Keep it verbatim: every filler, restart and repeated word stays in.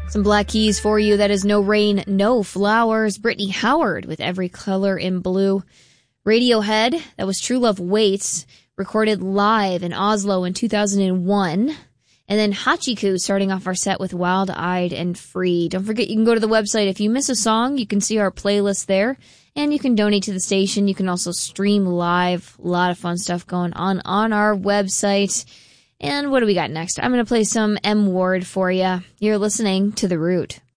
Some Black Keys for you. That is No Rain, No Flowers. Brittany Howard with Every Color in Blue. Radiohead, that was True Love Waits, recorded live in Oslo in two thousand one. And then Hachiku starting off our set with Wild Eyed and Free. Don't forget, you can go to the website. If you miss a song, you can see our playlist there. And you can donate to the station. You can also stream live. A lot of fun stuff going on on our website. And what do we got next? I'm going to play some M Ward for you. You're listening to The Root.